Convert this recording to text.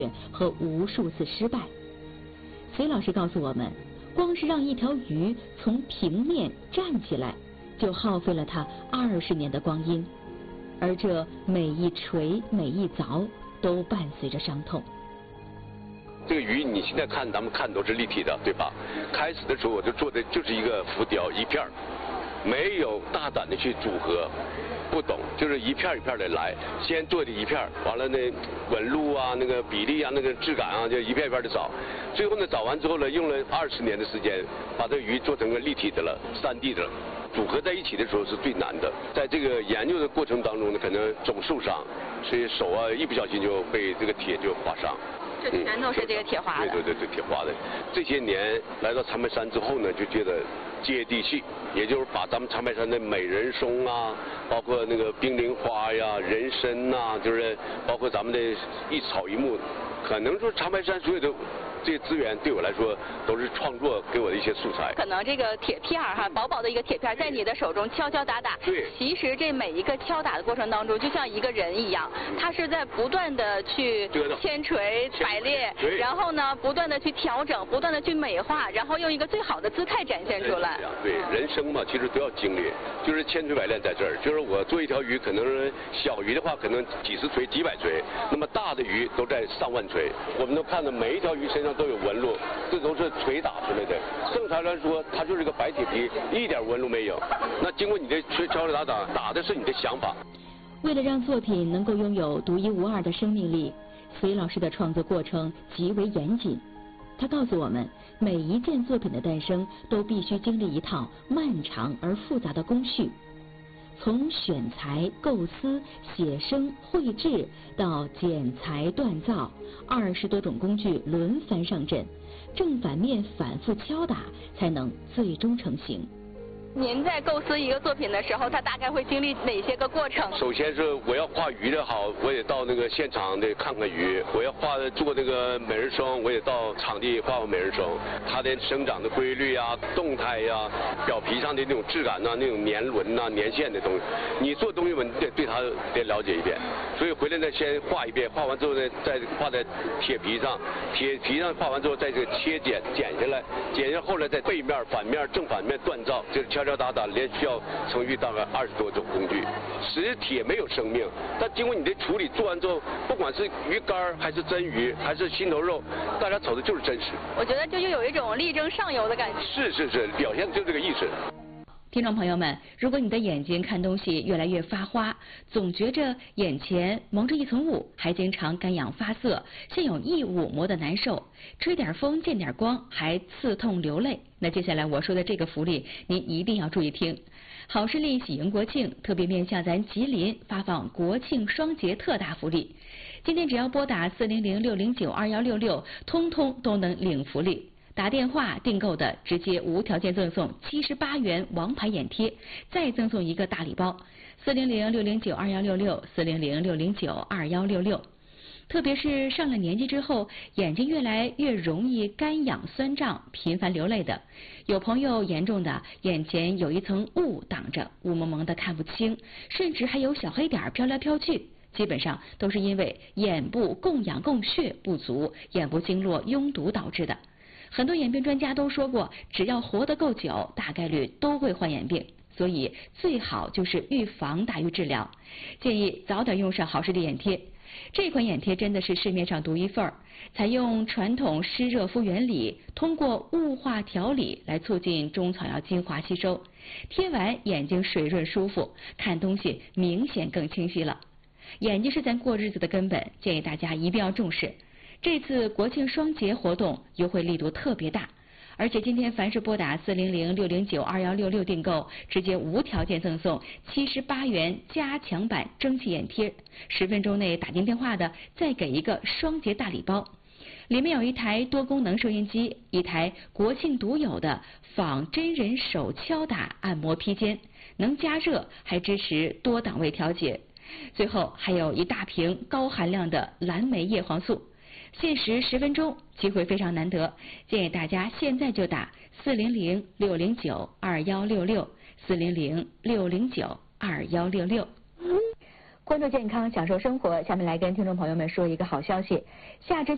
和无数次失败。隋老师告诉我们，光是让一条鱼从平面站起来，就耗费了它20年的光阴，而这每一锤每一凿都伴随着伤痛。 这个鱼你现在看，咱们看都是立体的，对吧？开始的时候我就做的就是一个浮雕一片，没有大胆的去组合，不懂，就是一片一片的来，先做的一片，完了呢纹路啊、那个比例啊、那个质感啊，就一片一片的找，最后呢找完之后呢，用了20年的时间，把这鱼做成个立体的了、3D 的了。组合在一起的时候是最难的，在这个研究的过程当中呢，可能总受伤，所以手啊一不小心就被这个铁就划伤。 这全都是这个铁划的。 对，铁划的。这些年来到长白山之后呢，就觉得接地气，也就是把咱们长白山的美人松啊，包括那个冰凌花呀、人参呐，就是包括咱们的一草一木，可能说长白山所有的这些资源对我来说都是创作给我的一些素材。 可能这个铁片哈，薄薄的一个铁片，在你的手中敲敲打打。 对。 其实这每一个敲打的过程当中，就像一个人一样，他是在不断的去千锤百炼，然后呢，不断的去调整，不断的去美化，然后用一个最好的姿态展现出来。 对，人生嘛，其实都要经历，就是千锤百炼在这儿。就是我做一条鱼，可能小鱼的话，可能几十锤、几百锤，那么大的鱼都在上万锤。我们都看到每一条鱼身上都有纹路，这都是锤打出来的。正常来说，它就是个白铁皮，一点纹路没有。那经过你的敲打打的是你的想法。 为了让作品能够拥有独一无二的生命力，隋老师的创作过程极为严谨。他告诉我们，每一件作品的诞生都必须经历一套漫长而复杂的工序。从选材、构思、写生、绘制到剪裁、锻造，20多种工具轮番上阵，正反面反复敲打，才能最终成型。 您在构思一个作品的时候，它大概会经历哪些个过程？ 首先是我要画鱼的好，我也到那个现场得看看鱼；我要做那个美人松，我也到场地画美人松，它的生长的规律啊、动态呀、表皮上的那种质感呐、那种年轮呐、年线的东西，你做东西嘛，你得对它得了解一遍。所以回来呢，先画一遍，画完之后呢，再画在铁皮上，铁皮上画完之后，再这个剪下来，剪下后来在背面、反面、正反面锻造，就是敲敲打打，连续要成鱼大概20多种工具。实铁没有生命，但经过你的处理，做完之后，不管是鱼干还是真鱼还是心头肉，大家瞅的就是真实。 我觉得这就有一种力争上游的感觉。 是，表现就这个意思。 听众朋友们，如果你的眼睛看东西越来越发花，总觉着眼前蒙着一层雾，还经常干痒发涩，像有异物磨得难受，吹点风见点光还刺痛流泪，那接下来我说的这个福利您一定要注意听。好视力喜迎国庆，特别面向咱吉林发放国庆双节特大福利，今天只要拨打400-609-2166，通通都能领福利。打电话订购的直接无条件赠送78元王牌眼贴，再赠送一个大礼包。400-609-2166 400-609-2166。特别是上了年纪之后，眼睛越来越容易干痒酸胀，频繁流泪的。有朋友严重的眼前有一层雾挡着，雾蒙蒙的看不清，甚至还有小黑点飘来飘去。基本上都是因为眼部供氧供血不足，眼部经络拥堵导致的。很多眼病专家都说过，只要活得够久，大概率都会患眼病，所以最好就是预防大于治疗。建议早点用上好视力眼贴。这款眼贴真的是市面上独一份儿，采用传统湿热敷原理，通过雾化调理来促进中草药精华吸收，贴完眼睛水润舒服，看东西明显更清晰了。眼睛是咱过日子的根本，建议大家一定要重视。这次国庆双节活动优惠力度特别大，而且今天凡是拨打400-609-2166订购，直接无条件赠送78元加强版蒸汽眼贴，10分钟内打进电话的再给一个双节大礼包，里面有一台多功能收音机，一台国庆独有的仿真人手敲打按摩披肩，能加热还支持多档位调节，最后还有一大瓶高含量的蓝莓叶黄素。限时10分钟，机会非常难得，建议大家现在就打400-609-2166 400-609-2166。关注健康，享受生活。下面来跟听众朋友们说一个好消息，夏至